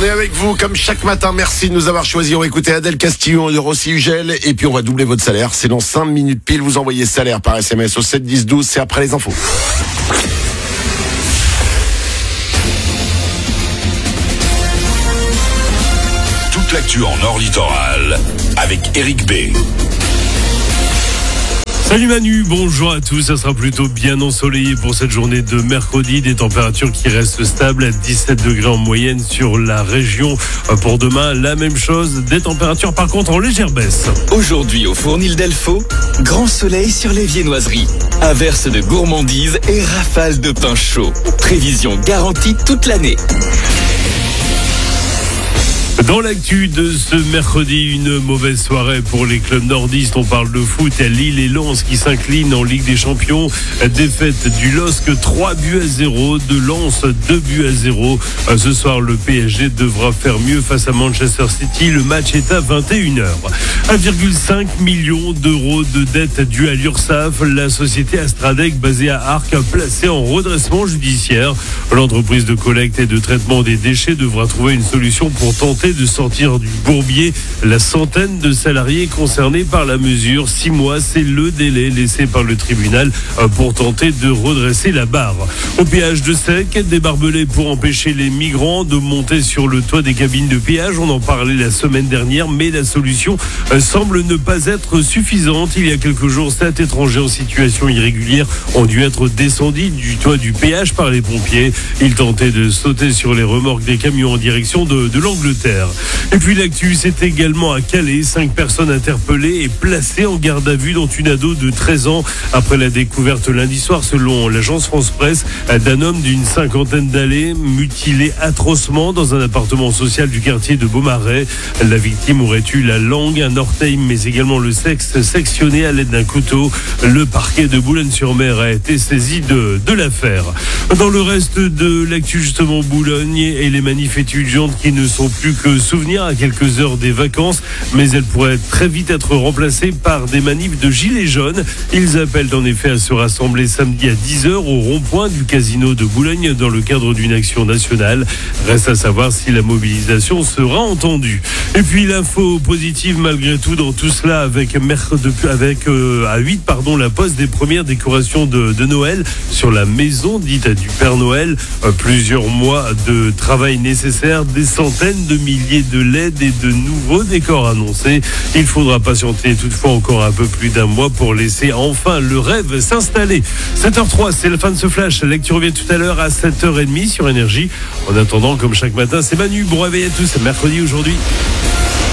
est avec vous comme chaque matin. Merci de nous avoir choisis. On va écouter Adèle Castillon et Rossi Ugel. Et puis on va doubler votre salaire. C'est dans 5 minutes pile. Vous envoyez salaire par SMS au 7 10 12. C'est après les infos. Toute l'actu en Nord Littoral avec Eric B. Salut Manu, bonjour à tous. Ça sera plutôt bien ensoleillé pour cette journée de mercredi. Des températures qui restent stables à 17 degrés en moyenne sur la région. Pour demain, la même chose. Des températures par contre en légère baisse. Aujourd'hui au Fournil d'Elfaux, grand soleil sur les viennoiseries. Averse de gourmandises et rafales de pain chaud. Prévision garantie toute l'année. Dans l'actu de ce mercredi, une mauvaise soirée pour les clubs nordistes. On parle de foot à Lille et Lens qui s'inclinent en Ligue des Champions. Défaite du LOSC 3-0, de Lens 2-0. Ce soir, le PSG devra faire mieux face à Manchester City. Le match est à 21h. 1,5 million d'euros de dettes dues à l'URSSAF. La société Astradec basée à Arques placée en redressement judiciaire. L'entreprise de collecte et de traitement des déchets devra trouver une solution pour tenter de sortir du bourbier la centaine de salariés concernés par la mesure. 6 mois, c'est le délai laissé par le tribunal pour tenter de redresser la barre. Au péage de Sec, des barbelés pour empêcher les migrants de monter sur le toit des cabines de péage. On en parlait la semaine dernière, mais la solution semble ne pas être suffisante. Il y a quelques jours, 7 étrangers en situation irrégulière ont dû être descendus du toit du péage par les pompiers. Ils tentaient de sauter sur les remorques des camions en direction de l'Angleterre. Et puis l'actu, c'est également à Calais. 5 personnes interpellées et placées en garde à vue, dont une ado de 13 ans, après la découverte lundi soir, selon l'agence France-Presse, d'un homme d'une cinquantaine d'années mutilé atrocement dans un appartement social du quartier de Beaumarais. La victime aurait eu la langue, un orteil, mais également le sexe sectionné à l'aide d'un couteau. Le parquet de Boulogne-sur-Mer a été saisi de l'affaire. Dans le reste de l'actu, justement, Boulogne et les manifs étudiantes qui ne sont plus que souvenir à quelques heures des vacances, mais elles pourraient très vite être remplacées par des manifs de gilets jaunes. Ils appellent en effet à se rassembler samedi à 10h au rond-point du casino de Boulogne dans le cadre d'une action nationale. Reste à savoir si la mobilisation sera entendue. Et puis l'info positive malgré tout dans tout cela avec à 8 la pose des premières décorations de Noël sur la maison dite du Père Noël. Plusieurs mois de travail nécessaire, des centaines de milliers de LED et de nouveaux décors annoncés. Il faudra patienter toutefois encore un peu plus d'un mois pour laisser enfin le rêve s'installer. 7h03, c'est la fin de ce flash. La lecture revient tout à l'heure à 7h30 sur Énergie. En attendant, comme chaque matin, c'est Manu. Bon réveil à tous, c'est mercredi aujourd'hui.